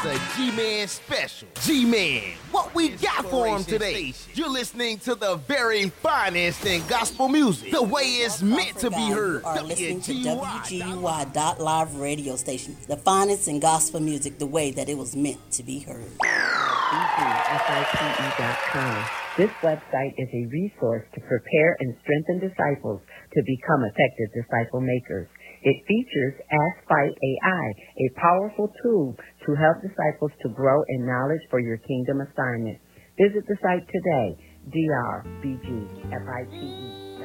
The G-Man Special. G-Man, what we got for him today? You're listening to the very finest in gospel music, the way it's meant to be heard. You are listening to WGUY.live radio station, the finest in gospel music, the way that it was meant to be heard. BGFITE.com. This website is a resource to prepare and strengthen disciples to become effective disciple makers. It features Ask Fight AI, a powerful tool to help disciples to grow in knowledge for your kingdom assignment. Visit the site today, drbgfite.com.